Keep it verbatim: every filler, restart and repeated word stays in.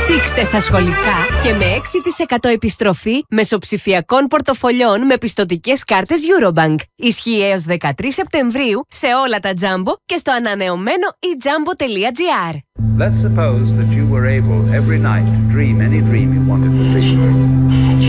Δείξτε στα σχολικά και με έξι τοις εκατό επιστροφή μεσοψηφιακών πορτοφολιών με πιστωτικές κάρτες Eurobank. Ισχύει έως δεκατρείς Σεπτεμβρίου σε όλα τα Jumbo και στο ανανεωμένο e jumbo τελεία gr. Let's suppose that you were able every night to dream any dream you wanted to dream.